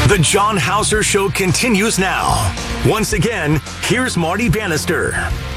The John Hauser Show continues now. Once again, here's Marty Bannister.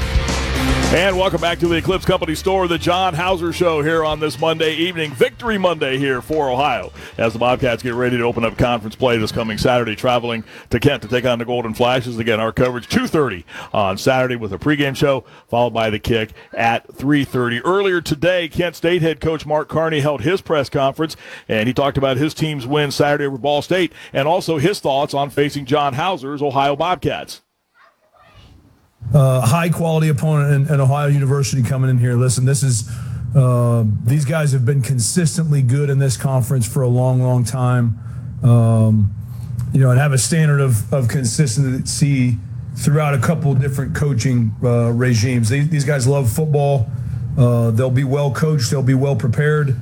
And welcome back to the Eclipse Company Store, the John Hauser Show here on this Monday evening. Victory Monday here for Ohio as the Bobcats get ready to open up conference play this coming Saturday, traveling to Kent to take on the Golden Flashes. Again, our coverage 2:30 on Saturday with a pregame show, followed by the kick at 3:30. Earlier today, Kent State head coach Mark Carney held his press conference, and he talked about his team's win Saturday over Ball State and also his thoughts on facing John Hauser's Ohio Bobcats. High-quality opponent in Ohio University coming in here. Listen, this is these guys have been consistently good in this conference for a long, long time. And have a standard of consistency throughout a couple different coaching regimes. These guys love football. They'll be well coached. They'll be well prepared.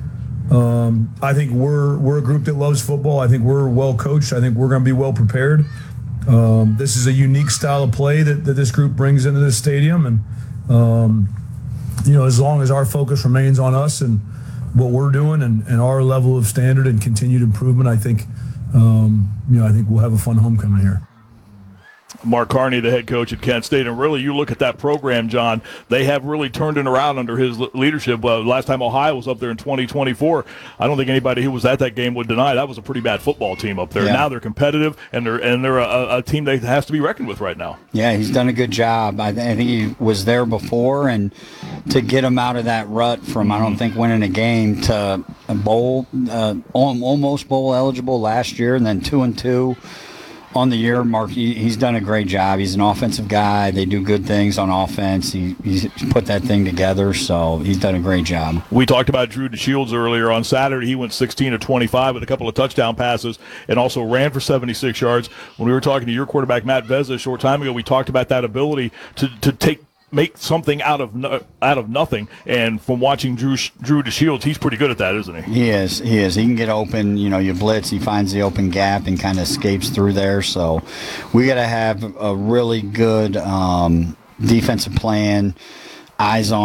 I think we're a group that loves football. I think we're well coached. I think we're going to be well prepared. This is a unique style of play that this group brings into this stadium, and as long as our focus remains on us and what we're doing and our level of standard and continued improvement, I think we'll have a fun homecoming here. Mark Carney, the head coach at Kent State, and really you look at that program, John, they have really turned it around under his leadership. Last time Ohio was up there in 2024, I don't think anybody who was at that game would deny that was a pretty bad football team up there. Yeah. Now they're competitive, and they're a team that has to be reckoned with right now. Yeah, he's done a good job. I think he was there before, and to get him out of that rut from I don't think winning a game to a bowl, almost bowl eligible last year, and then 2-2. On the year, Mark, he's done a great job. He's an offensive guy. They do good things on offense. He's put that thing together, so he's done a great job. We talked about Drew DeShields earlier. On Saturday, he went 16 of 25 with a couple of touchdown passes and also ran for 76 yards. When we were talking to your quarterback, Matt Vezza, a short time ago, we talked about that ability to make something out of nothing. And from watching Drew DeShields, he's pretty good at that, isn't he? He is. He can get open. You blitz, he finds the open gap and kind of escapes through there. So we got to have a really good defensive plan, eyes on